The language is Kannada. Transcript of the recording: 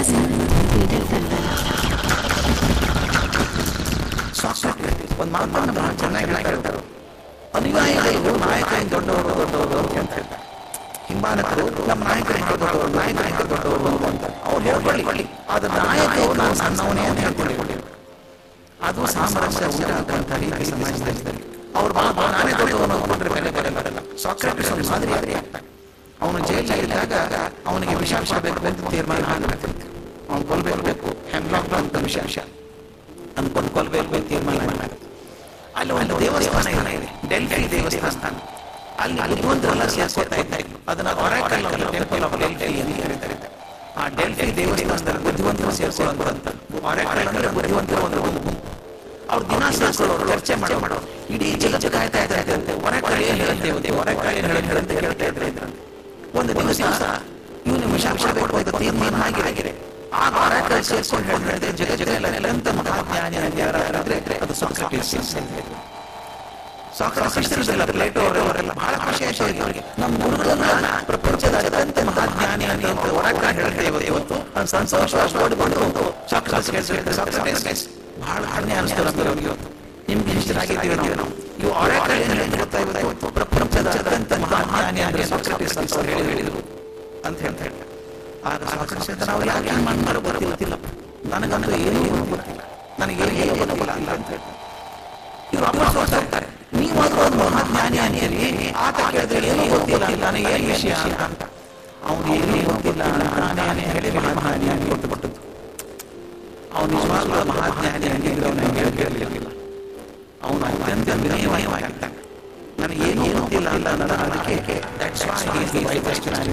ಒಂದು ಮಾತನ್ನು ಬಹಳ ಚೆನ್ನಾಗಿ ಹೇಳ್ತಾರೆ. ಅನುಯಾಯಿಗಳು ನಾಯಕರಿಂದ ದೊಡ್ಡವರು ಅಂತ ಹೇಳ್ತಾರೆ. ಹಿಂಬಾಲಕರು ನಮ್ಮ ನಾಯಕರಿಂದ ದೊಡ್ಡವರು ಅಂತ ಅವ್ರು ಹೇಳ್ಕೊಳ್ಳಿ. ಆದ್ರೆ ನಾಯಕರು ನನ್ನವನೇ ಅಂತ ಹೇಳ್ಕೊಳ್ಳಿ. ಅದು ಸಾಮರಸ್ಯ ಉಂಟಾದಂಥ ರೀತಿ ಸಮಾಜದಲ್ಲಿ ಅವ್ರು ನಾನೇ ದೊಡ್ಡವನು ಅಂದ್ಕೊಂಡ್ರೆ ಬೆಲೆ ಬರಲ್ಲ. ಸಾಕ್ರೆಟಿಸ್ ಒಂದು ಮಾದರಿ ಆಗ್ತಾನೆ. ಅವನು ಜೈಲಿದ್ದಾಗ ಅವನಿಗೆ ವಿಷ ಬೇಕು ಅಂತ ತೀರ್ಮಾನ ಆಗಬೇಕು. ಅವನು ಕೊಲ್ಬೇಕು, ಹೆಮ್ಲಾಕ್ ಅಂತ ವಿಷ ಅಂದ್ಕೊಂಡು ಕೊಲ್ಬೇಕು ಅಂತ ತೀರ್ಮಾನ ಆಗುತ್ತೆ. ಅಲ್ಲಿ ಒಂದು ದೇವಸ್ಥಾನ ಇದೆ, ಡೆಲ್ಫಿ ದೇವಸ್ಥಾನ. ಅಲ್ಲಿ ಬುದ್ಧಿವಂತರೆಲ್ಲ ಸೇರ್ಕೊತಾ ಇದ್ದಾರೆ. ಅದನ್ನ ಒರಾಕಲ್ ಟೆಂಪಲ್ ಆಫ್ ಡೆಲ್ಫಿ ಅಂತ ಕರೀತಾರೆ. ಆ ಡೆಲ್ಫಿ ದೇವಸ್ಥಾನದಲ್ಲಿ ಬುದ್ಧಿವಂತರು ಸೇರ್ಕೊಳ್ಳೋದು. ಒರಾಕಲ್ ಅಂದ್ರೆ ಬುದ್ಧಿವಂತರು ಒಂದು ಗುಂಪು. ಅವ್ರು ದಿನ ಸೇರ್ಕೊಳ್ಳೋರು, ಚರ್ಚೆ ಮಾಡೋರು. ಇಡೀ ಜಗತ್ತು ಕಾಯ್ತಾ ಇದ್ರಂತೆ. ಒರಾಕಲ್ ಏನು ಹೇಳ್ತೇವೆ, ಒರಾಕಲ್ ಏನು ಹೇಳಂತೆ ಹೇಳ್ತಾ ಇದ್ರಂತೆ. ಒಂದು ದಿವಸ ಇವನು ವಿಷ ಕೊಡ್ಬೋದು ತೀರ್ಮಾನ ಆಗಿದೆ. ಆ ಒರಾಕಲ್ ಸೇರ್ಕೊಂಡು ಹೇಳಿದ್ರೆ ಜಗತ್ತಿನ ಮಹಾಜ್ಞಾನಿ ಯಾರಾದ್ರೆ ಅದು ಸಾಕ್ರೆಟಿಸ್ ಅಂತ ಹೇಳಿ. ಸಾಕ್ರೆಟಿಸ್ ಎಲ್ಲ ಪ್ಲೇಟೋ ಅವರೆಲ್ಲ ಬಹಳ ಖುಷಿ ಆಯ್ತು ಅವರಿಗೆ. ನಮ್ಮ ಗುರುಗಳನ್ನ ಪ್ರಪಂಚದ ಅತ್ಯಂತ ಮಹಾಜ್ಞಾನಿ ಅಂತ ಒರಾಕಲ್ ಹೇಳ್ತೇವೆ ಇವತ್ತು. ಸಂತೋಷ ಓಡಿಕೊಂಡು ಸಾಕ್ರೆಟಿಸ್ ಬಹಳ ಹಣ್ಣೆ ಅನಿಸ್ತು ನಮಗೆ ಇವತ್ತು. ನಿಮ್ಗೆ ಇಷ್ಟರಾಗಿದ್ದೀವಿ ನಾವು. ಇವು ಒರಾಕಲ್ ಏನು ಗೊತ್ತಾಗುತ್ತೆ, ಪ್ರಪಂಚದ ಅತ್ಯಂತ ಮಹಾಜ್ಞಾನಿ ಅಂದ್ರೆ ಸಾಕ್ರೆಟಿಸ್ ಅಂತ ಹೇಳಿದ್ರು ಅಂತ ಹೇಳ್ತಾರೆ. ಆಗ ಸಾಕ್ರೆಟಿಸ್ ನಾವು ಯಾಕೆ ಮಾಡೋ ಗೊತ್ತಿಲ್ಲ, ನನಗಂತೂ ಏನೂ ಗೊತ್ತಿಲ್ಲ, ನನಗೆ ಏನು ಗೊತ್ತಿಲ್ಲ ಅಂತ ಹೇಳ್ತಾರೆ. ಇವರು ಅಪ್ಪ ಹೇಳ್ತಾರೆ, ನೀವಾದ್ರೂ ಒಂದು ಮಹಾಜ್ಞಾನಿ ಅನಿಯರಿ. ಆತ ಕೇಳಿದ್ರೆ ಏನೂ ಗೊತ್ತಿಲ್ಲ, ನನಗೆ ಏನು ವಿಷಯ ಅಂತ. ಅವನು ಏನೂ ಗೊತ್ತಿಲ್ಲ, ನಾನೇ ಹೇಳಿ ಮಹಾಜ್ಞಾನಿ ಕೊಟ್ಟುಬಿಟ್ಟದ್ದು. ಅವನು ನಿಜವಾಗ್ಲೂ ಮಹಾಜ್ಞಾನಿ ಆಗಿದ್ರೆ ಅವನಿಗೆ ಹೇಳಿರಲಿಲ್ಲ. ಅವನು ಅತ್ಯಂತ ವಿನಯವಾಗಿರ್ತಾನೆ. ನನಗೆ ಏನೂ ಗೊತ್ತಿಲ್ಲ ಅಂತ ಅದಕ್ಕೆ